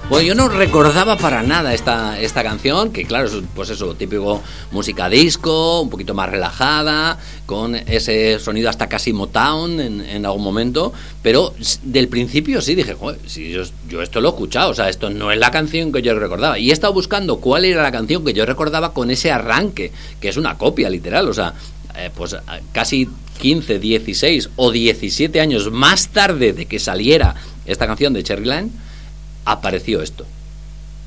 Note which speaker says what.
Speaker 1: Bueno, yo no recordaba para nada esta canción, que claro, es pues eso, típico música disco, un poquito más relajada, con ese sonido hasta casi Motown en algún momento, pero del principio sí dije, joder, si yo esto lo he escuchado, o sea, esto no es la canción que yo recordaba. Y he estado buscando cuál era la canción que yo recordaba con ese arranque, que es una copia literal, o sea, pues casi 15, 16 o 17 años más tarde de que saliera esta canción de Cherryland, apareció esto.